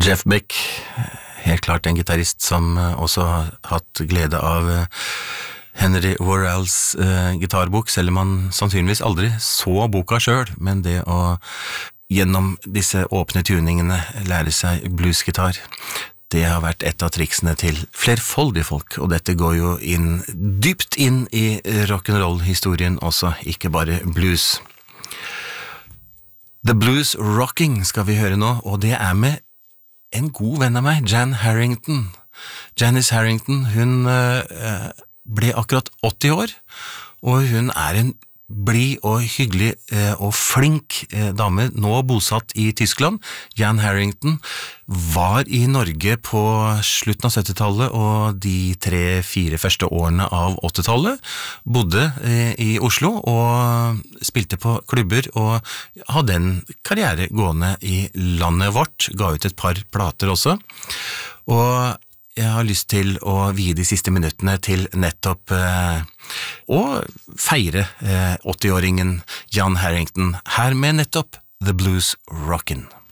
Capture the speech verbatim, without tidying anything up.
Jeff Beck, helt klart en gitarrist som også har hatt glede av Henry Worrells uh, gitarbok, selv om man sannsynligvis aldri så boka selv, men det å gjennom disse åpne tuningene lære seg bluesgitar, det har vært et av triksene til flerfoldige folk, og dette går jo inn, dypt inn i rock'n'roll-historien også, ikke bare blues. The Blues Rocking skal vi høre nå, og det er med en god venn av meg, Jan Harrington. Janice Harrington, hun uh, ble akkurat åtti år, og hun er en blid og hyggelig eh, og flink eh, dame, nå bosatt i Tyskland. Jan Harrington var i Norge på slutten av syttitallet og de tre-fire første årene av åttitallet, bodde eh, i Oslo og spilte på klubber og hadde en karriere gående i landet vårt, ga ut et par plater også, og jeg har lyst til å vie de siste minuttene til nettopp eh, å feire eh, åtti-åringen Jan Harrington, her med nettopp The Blues Rockin'.